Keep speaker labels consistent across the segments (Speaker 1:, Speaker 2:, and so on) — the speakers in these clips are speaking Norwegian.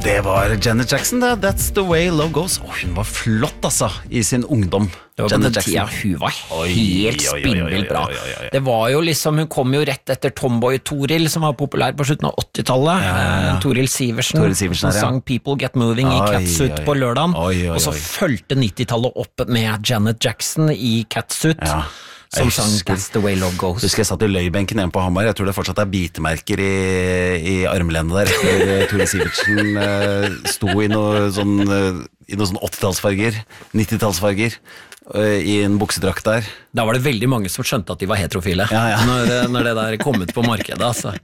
Speaker 1: Det var Janet Jackson, det. That's the way love goes. Hun var flott, altså, i sin ungdom.
Speaker 2: Det var på den tida hun var helt spinnvill bra. Det var jo liksom, hun kom jo rett etter Tomboy Toril, som var populær på slutten av 80-tallet. Toril Siversen, som sang People Get Moving i Catsuit på lørdagen. Og så følte 90-tallet opp med Janet Jackson i Catsuit. Som sang That's the way love goes.
Speaker 1: Husker jeg satt i løybenken hjemme på Hamar. Jeg tror det fortsatt merker i armlenet der. Toril Sivertsen sto i noe sånn 80-tallsfarger, 90-tallsfarger, i en buksedrakt der.
Speaker 2: Da var det veldig mange som skjønte at de var heterofile. Når det der kom ut på markedet, altså.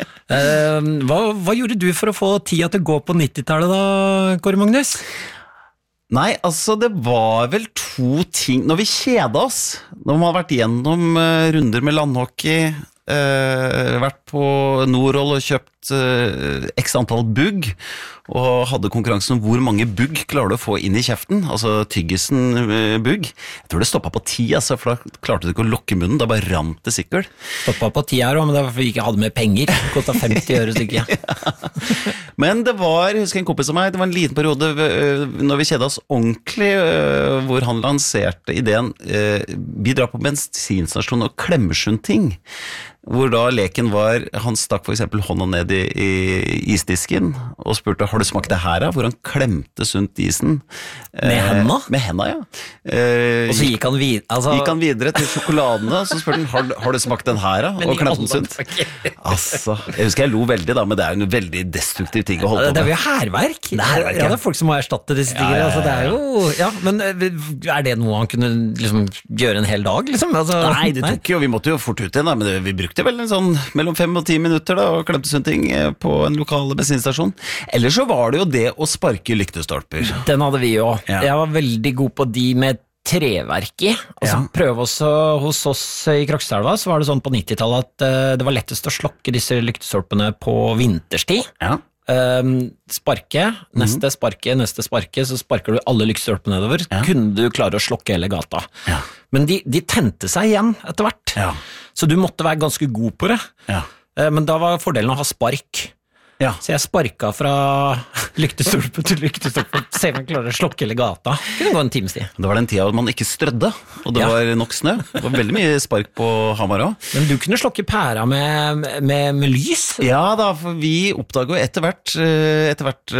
Speaker 2: Hva gjorde du for å få tida til å gå på 90-tallet da, Kåre Magnus?
Speaker 1: Nei, altså det var vel to ting. Når vi kjeda oss, når man har vært gjennom runder med landhockey, vært på Nordroll og kjøpt x antall bugg, og hadde konkurransen om hvor mange bugg klarer du å få inn i kjeften, altså tyggisen bugg. Jeg tror det stoppet på 10, altså, for da klarte du ikke å lukke munnen, da bare rant det sikkert.
Speaker 2: Stoppet på 10 her også, men det var fordi vi ikke hadde mer penger. Det kostet 50 øre stykket.
Speaker 1: Men det var, husker en kompis av meg, det var en liten periode når vi kjeda oss ordentlig, hvor han lanserte ideen, vi drar på bensinstasjon og klemmer sunt ting. Hvor da leken var, han stakk for eksempel hånda ned i isdisken og spurte, har du smakt det her? Hvor han klemte sunt isen.
Speaker 2: Med hendene?
Speaker 1: Med hendene, ja.
Speaker 2: Og så gikk han videre? Altså...
Speaker 1: Gikk han videre til sjokoladene, og så spurte han, har du smakt den her? Og klemte den sunt? Altså, jeg husker jeg lo veldig da, men det en veldig destruktiv ting å holde på med.
Speaker 2: Det jo hærverk. Ja, det folk som må erstatte disse tingene. Altså, det jo, ja, men det noe han kunne liksom gjøre en hel dag, liksom? Altså,
Speaker 1: nei, det tok jo, vi måtte jo fort ut igjen da, men vi brukte vel en sånn mellom 5 og 10 minutter da, og klemte sånne ting på en lokal bensinstasjon. Eller så var det jo det å sparke lyktestolper.
Speaker 2: Den hadde vi jo. Jeg var veldig god på de med treverk i. Altså prøve også hos oss i Krokstadelva, så var det sånn på 90-tallet at det var lettest å slokke disse lyktestolpene på vinterstid. Sparke, neste sparke, så sparker du alle lyktestolpene nedover, kunne du klare å slokke hele gata. Men de tente seg igjen etter hvert, så du måtte være ganske god på det. Men da var fordelen å ha spark. Så jeg sparka fra lyktestolpe til lyktestolpe, se om jeg klarer å slokke hele gata. Det kunne gå en times tid.
Speaker 1: Det var den tida man ikke strødde, og det var nok snø. Det var veldig mye spark på Hamar også.
Speaker 2: Men du kunne slokke pæra med lys?
Speaker 1: Ja da, for vi oppdaget jo etter hvert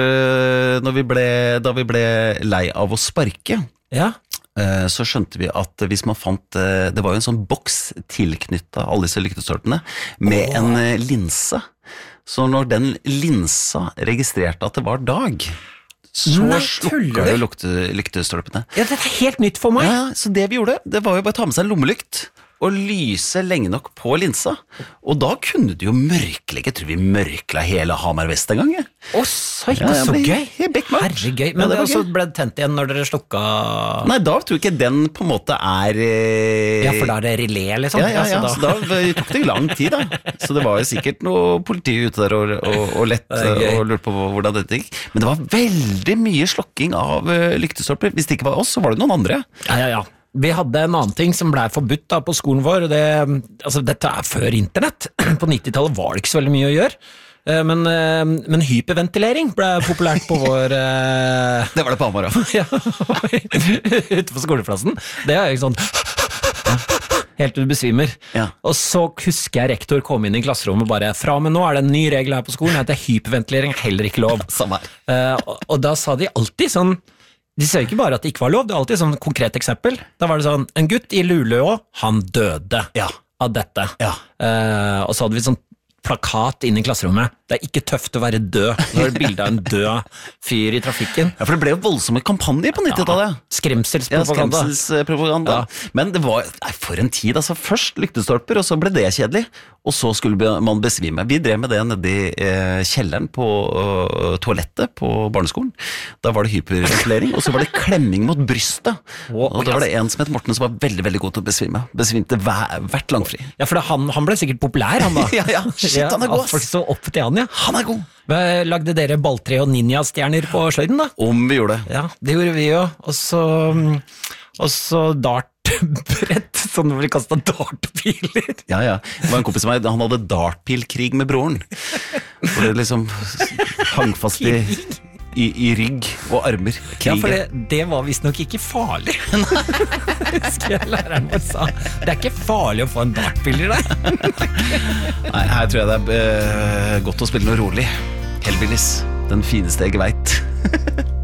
Speaker 1: da vi ble lei av å sparke, så skjønte vi at hvis man fant, det var jo en sånn boks tilknyttet alle disse lyktestolpene med en linse. Så når den linsa registrerte at det var dag, så slukket jo lyktestolpene.
Speaker 2: Ja, det helt nytt for meg.
Speaker 1: Ja, så det vi gjorde, det var jo bare å ta med seg en lommelykt og lyse lenge nok på linsa. Og da kunne du jo mørklegge, jeg tror vi mørkla hele Hamar Vest en gang.
Speaker 2: Så gøy. Herregøy. Men det også ble det tent igjen når dere slukka...
Speaker 1: Nei, da tror jeg ikke den på en måte
Speaker 2: Ja, for da det relé, liksom.
Speaker 1: Så da tok det lang tid da. Så det var jo sikkert noe politi ute der og lett og lurte på hvordan dette gikk. Men det var veldig mye slokking av lyktestolper. Hvis det ikke var oss, så var det noen andre.
Speaker 2: Ja. Vi hadde en annen ting som ble forbudt da på skolen vår, og dette før internett. På 90-tallet var det ikke så veldig mye å gjøre. Men hyperventilering ble populært på vår
Speaker 1: Det var det på Hamar da.
Speaker 2: Ute på skoleplassen. Det jo ikke sånn helt til du besvimer. Og så husker jeg rektor kom inn i klasserommet og bare, fra med nå det en ny regel her på skolen, det hyperventilering heller ikke lov. Og da sa de alltid sånn, de sier ikke bare at det ikke var lov, det alltid sånn konkret eksempel. Da var det sånn, en gutt i Luleå, han døde av dette. Og så hadde vi sånn plakat inne i klasserommet. Det ikke tøft å være død. Nå det bildet av en død fyr i trafikken.
Speaker 1: Ja, for det ble jo voldsomme kampanjer på 90-tallet.
Speaker 2: Skremselspropaganda.
Speaker 1: Men det var, for en tid, altså først lyktestolper, og så ble det kjedelig, og så skulle man besvime. Vi drev med det nede i kjelleren på toalettet på barneskolen. Da var det hyperventilering, og så var det klemming mot brystet. Og da var det en som het Morten som var veldig, veldig god til å besvime. Besvimte hvert langfri.
Speaker 2: Ja, for han ble sikkert populær, han da.
Speaker 1: Shit, han god.
Speaker 2: Folk så opp til han,
Speaker 1: Han god.
Speaker 2: Lagde dere balltre og ninja-stjerner på sløyden da?
Speaker 1: Om vi gjorde det.
Speaker 2: Ja, det gjorde vi jo. Og så dartbrett, sånn hvor vi kastet dartpiler.
Speaker 1: Ja. Det var en kompis av meg, han hadde dartpilkrig med broren. For det liksom hang fast i i rygg og armer.
Speaker 2: Ja, for det var visstnok ikke farlig. Husker jeg læreren vår sa. Det ikke farlig å få en dartpiller der.
Speaker 1: Nei, her tror jeg det godt å spille noe rolig. Hellbillies, den fineste jeg vet.